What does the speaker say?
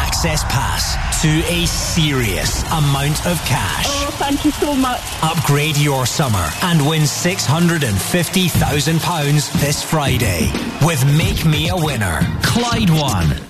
access pass to a serious amount of cash. Oh, thank you so much. Upgrade your summer and win £650,000 this Friday with Make Me a Winner. Clyde One.